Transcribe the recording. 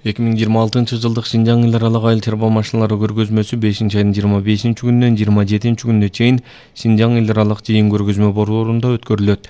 2026 жылдык Шинжаң эл аралык айыл чарба машиналары көргөзмөсү 5-айдын 25 күнүнөн 27 күнүнө чейин Шинжаң эл аралык жыйын көргөзмө борборунда өткөрүлөт.